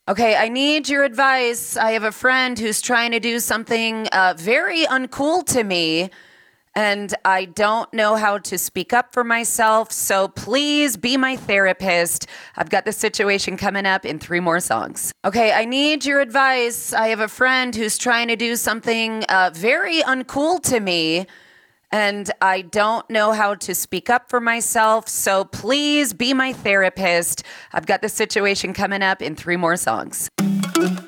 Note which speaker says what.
Speaker 1: Okay, I need your advice. I have a friend who's trying to do something very uncool to me, and I don't know how to speak up for myself. So please be my therapist. I've got this situation coming up in 3 more songs. Okay, I need your advice. I have a friend who's trying to do something very uncool to me, and I don't know how to speak up for myself. So please be my therapist. I've got this situation coming up in 3 more songs.